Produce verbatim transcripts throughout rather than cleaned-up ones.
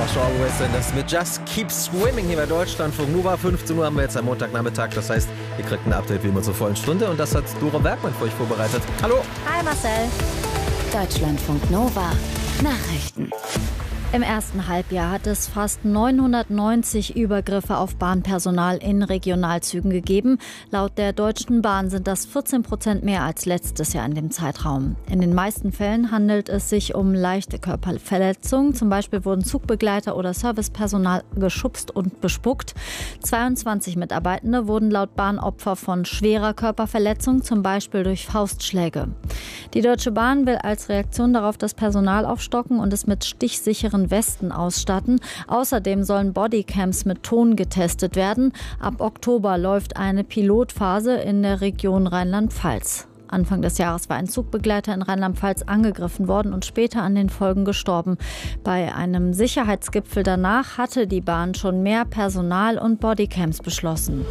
Show Always Senders mit Just Keep Swimming hier bei Deutschlandfunk Nova. fünfzehn Uhr haben wir jetzt am Montagnachmittag. Das heißt, ihr kriegt ein Update wie immer zur vollen Stunde. Und das hat Dora Bergmann für euch vorbereitet. Hallo. Hi Marcel. Deutschlandfunk Nova Nachrichten. Im ersten Halbjahr hat es fast neunhundertneunzig Übergriffe auf Bahnpersonal in Regionalzügen gegeben. Laut der Deutschen Bahn sind das vierzehn Prozent mehr als letztes Jahr in dem Zeitraum. In den meisten Fällen handelt es sich um leichte Körperverletzungen. Zum Beispiel wurden Zugbegleiter oder Servicepersonal geschubst und bespuckt. zweiundzwanzig Mitarbeitende wurden laut Bahn Opfer von schwerer Körperverletzung, zum Beispiel durch Faustschläge. Die Deutsche Bahn will als Reaktion darauf das Personal aufstocken und es mit stichsicheren Westen ausstatten. Außerdem sollen Bodycams mit Ton getestet werden. Ab Oktober läuft eine Pilotphase in der Region Rheinland-Pfalz. Anfang des Jahres war ein Zugbegleiter in Rheinland-Pfalz angegriffen worden und später an den Folgen gestorben. Bei einem Sicherheitsgipfel danach hatte die Bahn schon mehr Personal und Bodycams beschlossen.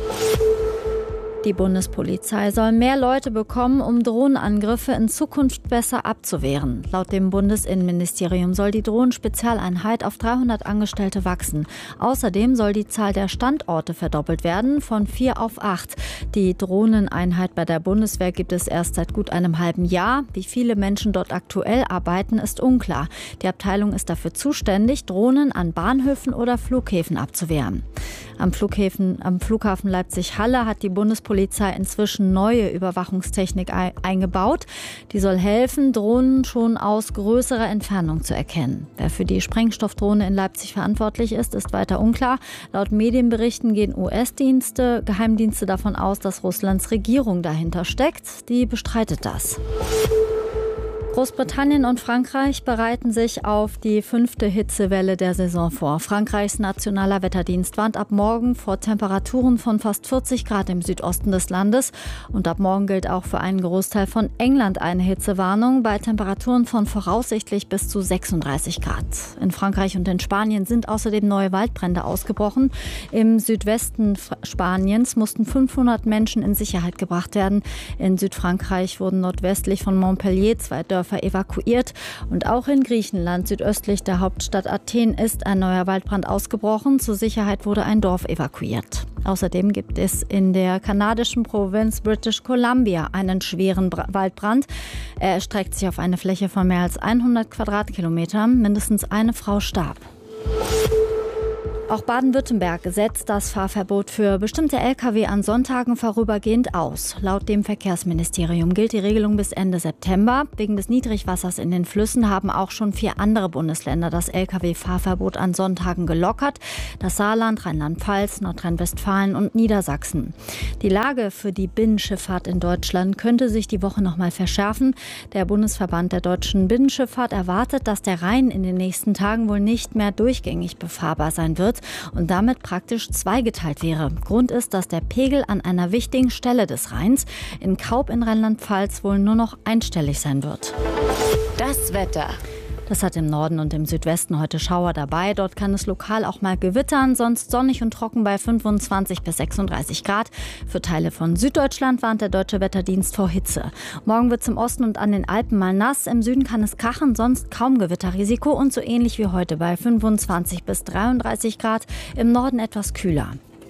Die Bundespolizei soll mehr Leute bekommen, um Drohnenangriffe in Zukunft besser abzuwehren. Laut dem Bundesinnenministerium soll die Drohnenspezialeinheit auf dreihundert Angestellte wachsen. Außerdem soll die Zahl der Standorte verdoppelt werden, von vier auf acht. Die Drohneneinheit bei der Bundeswehr gibt es erst seit gut einem halben Jahr. Wie viele Menschen dort aktuell arbeiten, ist unklar. Die Abteilung ist dafür zuständig, Drohnen an Bahnhöfen oder Flughäfen abzuwehren. Am Flughäfen, am Flughafen Leipzig-Halle hat die Bundespolizei inzwischen neue Überwachungstechnik eingebaut. Die soll helfen, Drohnen schon aus größerer Entfernung zu erkennen. Wer für die Sprengstoffdrohne in Leipzig verantwortlich ist, ist weiter unklar. Laut Medienberichten gehen U S-Dienste, Geheimdienste davon aus, dass Russlands Regierung dahinter steckt. Die bestreitet das. Großbritannien und Frankreich bereiten sich auf die fünfte Hitzewelle der Saison vor. Frankreichs nationaler Wetterdienst warnt ab morgen vor Temperaturen von fast vierzig Grad im Südosten des Landes. Und ab morgen gilt auch für einen Großteil von England eine Hitzewarnung bei Temperaturen von voraussichtlich bis zu sechsunddreißig Grad. In Frankreich und in Spanien sind außerdem neue Waldbrände ausgebrochen. Im Südwesten Spaniens mussten fünfhundert Menschen in Sicherheit gebracht werden. In Südfrankreich wurden nordwestlich von Montpellier zwei Dörfer evakuiert. Und auch in Griechenland, südöstlich der Hauptstadt Athen, ist ein neuer Waldbrand ausgebrochen. Zur Sicherheit wurde ein Dorf evakuiert. Außerdem gibt es in der kanadischen Provinz British Columbia einen schweren Waldbrand. Er erstreckt sich auf eine Fläche von mehr als hundert Quadratkilometern. Mindestens eine Frau starb. Auch Baden-Württemberg setzt das Fahrverbot für bestimmte L K W an Sonntagen vorübergehend aus. Laut dem Verkehrsministerium gilt die Regelung bis Ende September. Wegen des Niedrigwassers in den Flüssen haben auch schon vier andere Bundesländer das L K W-Fahrverbot an Sonntagen gelockert. Das Saarland, Rheinland-Pfalz, Nordrhein-Westfalen und Niedersachsen. Die Lage für die Binnenschifffahrt in Deutschland könnte sich die Woche noch mal verschärfen. Der Bundesverband der deutschen Binnenschifffahrt erwartet, dass der Rhein in den nächsten Tagen wohl nicht mehr durchgängig befahrbar sein wird und damit praktisch zweigeteilt wäre. Grund ist, dass der Pegel an einer wichtigen Stelle des Rheins in Kaub in Rheinland-Pfalz wohl nur noch einstellig sein wird. Das Wetter. Das hat im Norden und im Südwesten heute Schauer dabei. Dort kann es lokal auch mal gewittern, sonst sonnig und trocken bei fünfundzwanzig bis sechsunddreißig Grad. Für Teile von Süddeutschland warnt der Deutsche Wetterdienst vor Hitze. Morgen wird es im Osten und an den Alpen mal nass. Im Süden kann es krachen, sonst kaum Gewitterrisiko und so ähnlich wie heute bei fünfundzwanzig bis dreiunddreißig Grad. Im Norden etwas kühler.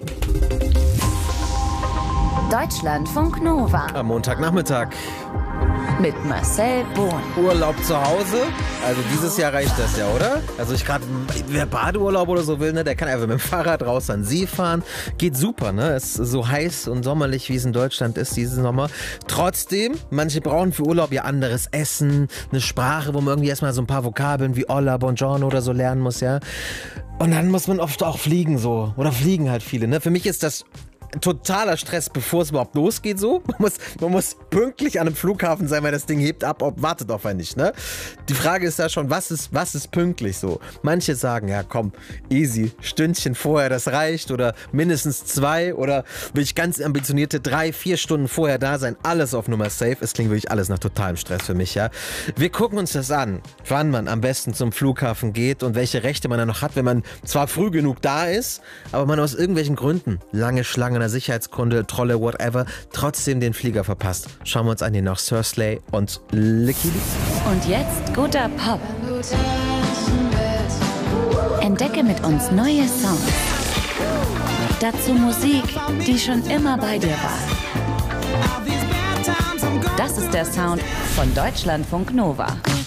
Deutschlandfunk Nova. Am Montagnachmittag. Mit Marcel Bohn. Urlaub zu Hause? Also dieses Jahr reicht das ja, oder? Also ich gerade, wer Badeurlaub oder so will, ne, der kann einfach mit dem Fahrrad raus an See fahren. Geht super, ne? Es ist so heiß und sommerlich, wie es in Deutschland ist diesen Sommer. Trotzdem, manche brauchen für Urlaub ja anderes Essen, eine Sprache, wo man irgendwie erstmal so ein paar Vokabeln wie Hola, Buongiorno oder so lernen muss, ja. Und dann muss man oft auch fliegen so. Oder fliegen halt viele, ne? Für mich ist das totaler Stress, bevor es überhaupt losgeht, so. Man muss, man muss pünktlich an einem Flughafen sein, weil das Ding hebt ab, ob, wartet auf einen nicht, ne? Die Frage ist ja schon, was ist, was ist pünktlich so? Manche sagen, ja komm, easy, Stündchen vorher, das reicht, oder mindestens zwei, oder will ich ganz ambitionierte drei, vier Stunden vorher da sein, alles auf Nummer safe. Es klingt wirklich alles nach totalem Stress für mich, ja? Wir gucken uns das an, wann man am besten zum Flughafen geht und welche Rechte man da noch hat, wenn man zwar früh genug da ist, aber man aus irgendwelchen Gründen, lange Schlangen, einer Sicherheitskontrolle, whatever, trotzdem den Flieger verpasst. Schauen wir uns an, hier noch Sir Slay und Licky Luke. Und jetzt guter Pop. Entdecke mit uns neue Songs. Dazu Musik, die schon immer bei dir war. Das ist der Sound von Deutschlandfunk Nova.